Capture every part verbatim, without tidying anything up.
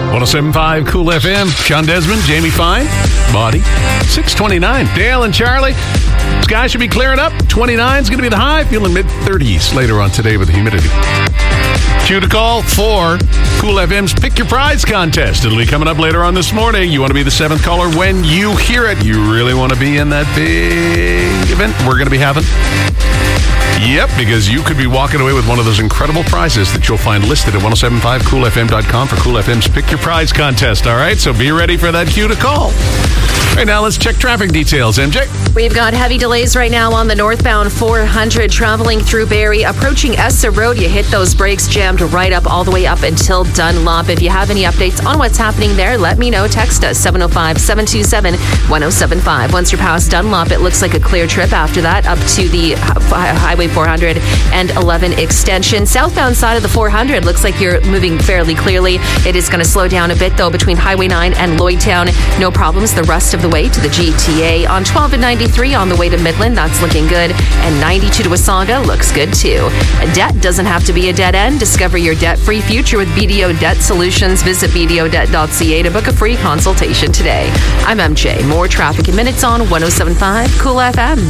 one oh seven point five Cool F M. Sean Desmond, Jamie Fine, Body. six twenty-nine. Dale and Charlie. Sky should be clearing up. twenty-nine is going to be the high. Feeling mid-thirties later on today with the humidity. Cue to call for Cool F M's Pick Your Prize contest. It'll be coming up later on this morning. You want to be the seventh caller when you hear it. You really want to be in that big event we're going to be having? Yep, because you could be walking away with one of those incredible prizes that you'll find listed at ten seventy-five cool f m dot com for Cool F M's Pick Your Prize contest. All right, so be ready for that cue to call. All right, now let's check traffic details. M J? We've got heavy delays right now on the northbound four hundred traveling through Barrie. Approaching Essa Road, you hit those brakes, jammed right up all the way up until Dunlop. If you have any updates on what's happening there, let me know. Text us, seven oh five, seven two seven, one oh seven five. Once you're past Dunlop, it looks like a clear trip after that up to the Highway four hundred eleven extension. Southbound side of the four hundred looks like you're moving fairly clearly. It is going to slow down a bit, though, between Highway nine and Lloydtown. No problems the rest of the way to the G T A. On twelve and ninety-three on the way to Midland, that's looking good. And ninety-two to Wasaga looks good, too. Debt doesn't have to be a dead end. Discover your debt-free future with B D O Debt Solutions. Visit b d o debt dot c a to book a free consultation today. I'm M J. More traffic in minutes on ten seventy-five Cool F M.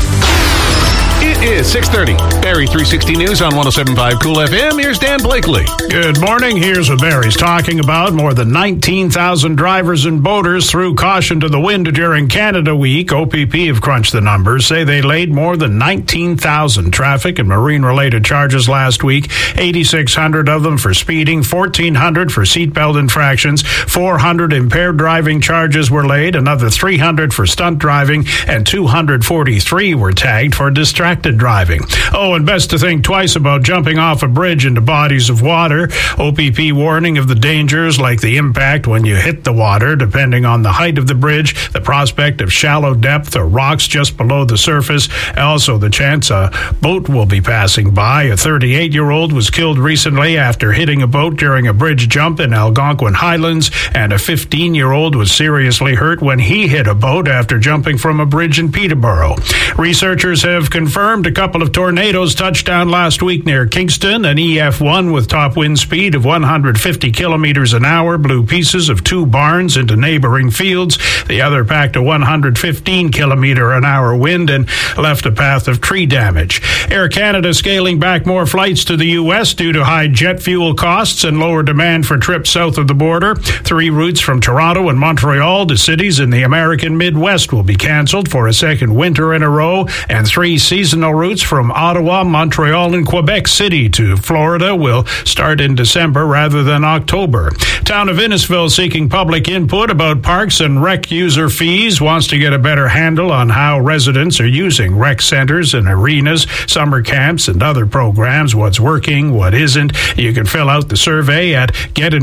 It is six thirty. Barrie three sixty News on ten seventy-five Cool F M. Here's Dan Blakely. Good morning. Here's what Barrie's talking about. More than nineteen thousand drivers and boaters threw caution to the wind during Canada Week. O P P have crunched the numbers, say they laid more than nineteen thousand traffic and marine-related charges last week. eighty-six hundred of them for speeding, fourteen hundred for seatbelt infractions, four hundred impaired driving charges were laid, another three hundred for stunt driving, and two hundred forty-three were tagged for distracted driving. Oh, and best to think twice about jumping off a bridge into bodies of water. O P P warning of the dangers like the impact when you hit the water, depending on the height of the bridge, the prospect of shallow depth or rocks just below the surface, also the chance a boat will be passing by. A thirty-eight-year-old was killed recently after hitting a boat during a bridge jump in Algonquin Highlands, and a fifteen-year-old was seriously hurt when he hit a boat after jumping from a bridge in Peterborough. Researchers have confirmed a couple of tornadoes touched down last week near Kingston. An E F one with top wind speed of one hundred fifty kilometers an hour blew pieces of two barns into neighboring fields. The other packed a one hundred fifteen kilometer an hour wind and left a path of tree damage. Air Canada scaling back more flights to the U S due to high jet fuel costs and lower demand for trips south of the border. Three routes from Toronto and Montreal to cities in the American Midwest will be canceled for a second winter in a row, and three seasonal routes from Ottawa, Montreal, and Quebec City to Florida will start in December rather than October. Town of Innisfil seeking public input about parks and rec user fees, wants to get a better handle on how residents are using rec centers and arenas, summer camps, and other programs, what's working, what isn't. You can fill out the survey at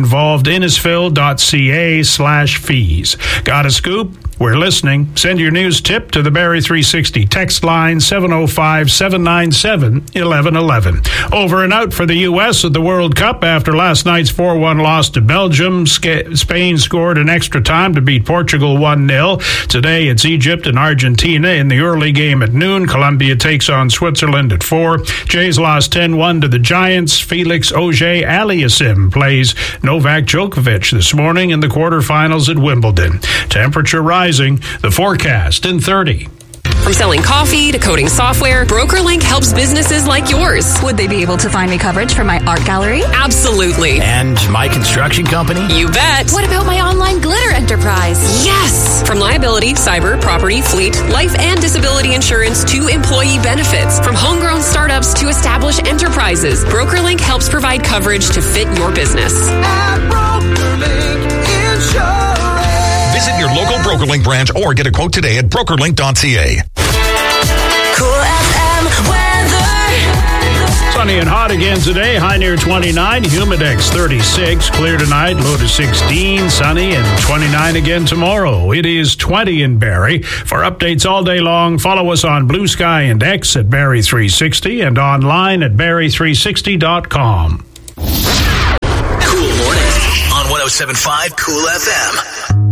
getinvolvedinnisfil.ca slash fees. Got a scoop? We're listening. Send your news tip to the Barrie three sixty text line seven oh five, seven nine seven, eleven eleven. Over and out for the U S at the World Cup after last night's four one loss to Belgium. Spain scored an extra time to beat Portugal one nil. Today it's Egypt and Argentina in the early game at noon. Colombia takes on Switzerland at four. Jays lost ten one to the Giants. Felix Auger-Aliassime plays Novak Djokovic this morning in the quarterfinals at Wimbledon. Temperature rising. The forecast in thirty. From selling coffee to coding software, BrokerLink helps businesses like yours. Would they be able to find me coverage for my art gallery? Absolutely. And my construction company? You bet. What about my online glitter enterprise? Yes. From liability, cyber, property, fleet, life and disability insurance to employee benefits. From homegrown startups to established enterprises, BrokerLink helps provide coverage to fit your business. At BrokerLink Insurance. Visit your local BrokerLink branch or get a quote today at broker link dot c a. Cool F M weather. Sunny and hot again today. High near twenty-nine. Humidex thirty-six. Clear tonight. Low to sixteen. Sunny and twenty-nine again tomorrow. It is twenty in Barrie. For updates all day long, follow us on Blue Sky and X at Barrie three sixty and online at barrie three sixty dot com. Cool mornings on ten seventy-five Cool F M.